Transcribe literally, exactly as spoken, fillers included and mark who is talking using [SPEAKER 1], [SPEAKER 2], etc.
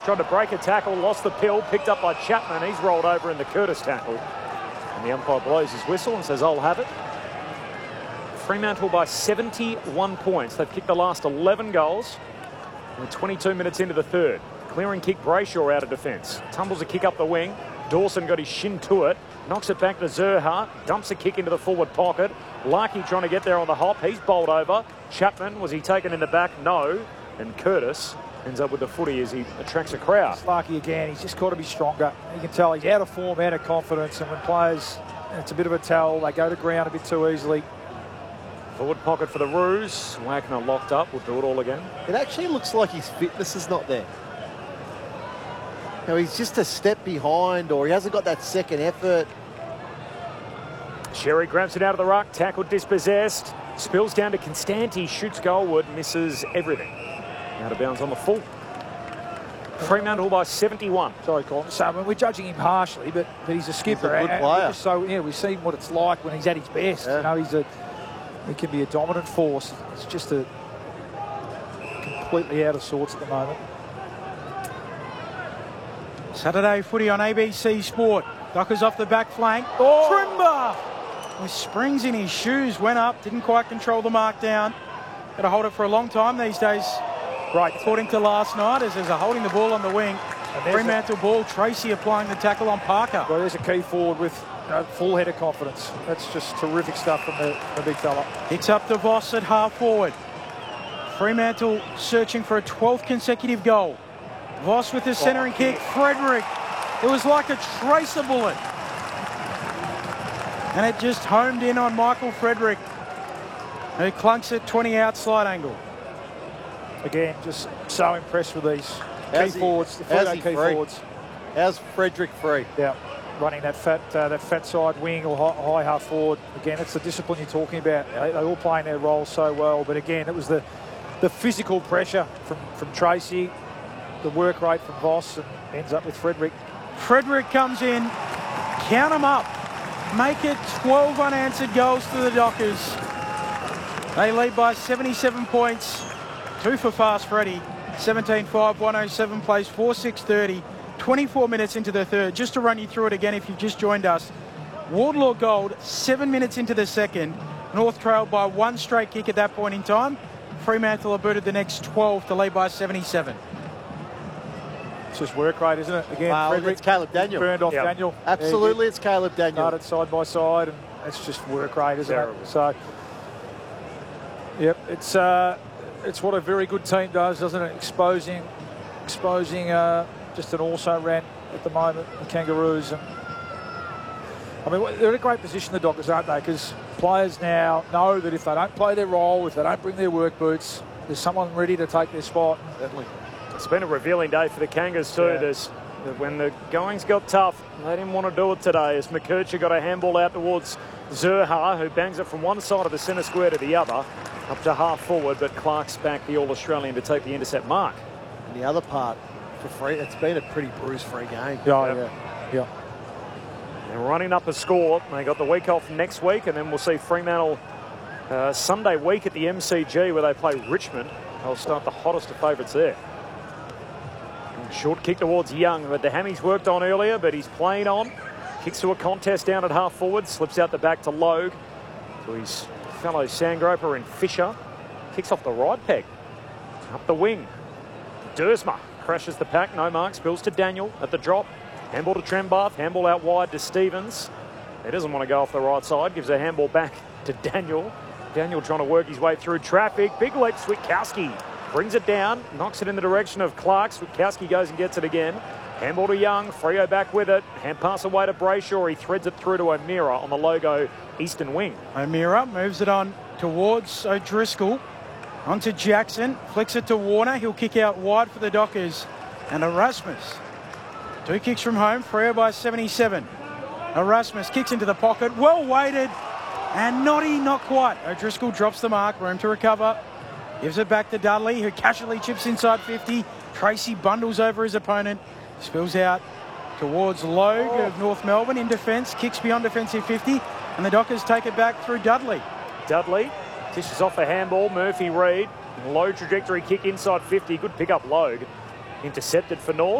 [SPEAKER 1] tried to break a tackle, lost the pill, picked up by Chapman. He's rolled over in the Curtis tackle. And the umpire blows his whistle and says, I'll have it. Fremantle by seventy-one points. They've kicked the last eleven goals. We're twenty-two minutes into the third. Clearing kick, Brayshaw out of defence. Tumbles a kick up the wing. Dawson got his shin to it. Knocks it back to Zerha. Dumps a kick into the forward pocket. Larkey trying to get there on the hop. He's bowled over. Chapman, was he taken in the back? No. And Curtis ends up with the footy as he attracts a crowd.
[SPEAKER 2] It's Larkey again. He's just got to be stronger. You can tell he's out of form, out of confidence. And when players, it's a bit of a tell. They go to ground a bit too easily.
[SPEAKER 1] Forward pocket for the Roos. Wagner locked up. We'll do it all again.
[SPEAKER 3] It actually looks like his fitness is not there. You know, he's just a step behind, or he hasn't got that second effort.
[SPEAKER 1] Sherry grabs it out of the ruck. Tackled, dispossessed. Spills down to Constanti. Shoots goalward. Misses everything. Out of bounds on the full. Fremantle by seventy-one.
[SPEAKER 2] Sorry, Colin. So, I mean, we're judging him harshly, but, but he's a skipper.
[SPEAKER 3] He's a good
[SPEAKER 2] and,
[SPEAKER 3] player.
[SPEAKER 2] And so, yeah, we've seen what it's like when he's at his best.
[SPEAKER 3] Yeah.
[SPEAKER 2] You know, he's a, he can be a dominant force. It's just a completely out of sorts at the moment.
[SPEAKER 4] Saturday footy on A B C Sport. Dockers off the back flank. Oh! Trimber! With springs in his shoes, went up, didn't quite control the mark down. Got to hold it for a long time these days.
[SPEAKER 2] Right.
[SPEAKER 4] According to last night, as there's a holding the ball on the wing. Fremantle ball, Tracy applying the tackle on Parker.
[SPEAKER 2] Well, there's a key forward with you know, full head of confidence. That's just terrific stuff from the, the big fella.
[SPEAKER 4] Picks up the Voss at half forward. Fremantle searching for a twelfth consecutive goal. Voss with the centering kick. Frederick. It was like a tracer bullet. And it just homed in on Michael Frederick, who clunks it twenty outside angle.
[SPEAKER 2] Again, just so impressed with these
[SPEAKER 3] How's
[SPEAKER 2] key
[SPEAKER 3] he-
[SPEAKER 2] forwards. The
[SPEAKER 3] how's
[SPEAKER 2] Freo
[SPEAKER 3] he
[SPEAKER 2] key
[SPEAKER 3] free?
[SPEAKER 2] forwards.
[SPEAKER 3] How's Frederick free?
[SPEAKER 2] Yeah, running that fat uh, that fat side wing or high, high half forward. Again, it's the discipline you're talking about. They, they're all playing their roles so well. But again, it was the the physical pressure from, from Tracy, the work rate from Voss, and ends up with Frederick.
[SPEAKER 4] Frederick comes in, count them up, make it twelve unanswered goals to the Dockers. They lead by seventy-seven points. Two for Fast Freddy. seventeen five, one oh seven plays four six thirty. twenty-four minutes into the third. Just to run you through it again if you've just joined us. Wardlaw Gold, seven minutes into the second. North trailed by one straight kick at that point in time. Fremantle have booted the next twelve to lead by seventy-seven.
[SPEAKER 2] It's just work rate, isn't it? Again,
[SPEAKER 3] Well,
[SPEAKER 2] Frederick
[SPEAKER 3] it's Caleb Daniel.
[SPEAKER 2] burned off
[SPEAKER 1] Yep.
[SPEAKER 2] Daniel.
[SPEAKER 3] Absolutely, it's Caleb Daniel.
[SPEAKER 2] Started side by side, and it's just work rate, isn't
[SPEAKER 1] Terrible.
[SPEAKER 2] it? So, yep, it's uh, it's what a very good team does, doesn't it? Exposing, exposing uh, just an also ran at the moment, the Kangaroos. And I mean, they're in a great position, the Dockers, aren't they? Because players now know that if they don't play their role, if they don't bring their work boots, there's someone ready to take their spot.
[SPEAKER 3] Certainly.
[SPEAKER 1] It's been a revealing day for the Kangas too.
[SPEAKER 2] Yeah.
[SPEAKER 1] There's, when the goings got tough, they didn't want to do it today as McKercher got a handball out towards Zerha, who bangs it from one side of the centre square to the other, up to half forward, but Clark's back, the All-Australian, to take the intercept mark.
[SPEAKER 3] And the other part, for free, it's been a pretty bruise-free game.
[SPEAKER 2] Yeah,
[SPEAKER 1] Yep.
[SPEAKER 2] yeah, yeah.
[SPEAKER 1] They're running up a score. They got the week off next week, and then we'll see Fremantle uh, Sunday week at the M C G where they play Richmond. They'll start the hottest of favourites there. Short kick towards Young, but the hammies worked on earlier, but he's playing on. Kicks to a contest down at half forward, slips out the back to Logue, to his fellow Sandgroper and Fisher. Kicks off the right peg. Up the wing. Dersma crashes the pack, no mark, spills to Daniel at the drop. Handball to Trembath, handball out wide to Stevens. He doesn't want to go off the right side, gives a handball back to Daniel. Daniel trying to work his way through traffic. Big leap, Switkowski brings it down, knocks it in the direction of Clark. Switkowski goes and gets it again. Handball to Young, Freo back with it. Hand pass away to Brayshaw. He threads it through to O'Meara on the Logo eastern wing.
[SPEAKER 4] O'Meara moves it on towards O'Driscoll. Onto Jackson, flicks it to Warner. He'll kick out wide for the Dockers. And Erasmus. Two kicks from home, Freo by seventy-seven. Erasmus kicks into the pocket, well weighted, and Noddy not quite. O'Driscoll drops the mark, room to recover. Gives it back to Dudley, who casually chips inside fifty. Tracy bundles over his opponent. Spills out towards Logue oh. of North Melbourne in defence. Kicks beyond defensive fifty. And the Dockers take it back through Dudley.
[SPEAKER 1] Dudley dishes off a handball. Murphy Reid. Low trajectory kick inside fifty. Good pick up Logue. Intercepted for North.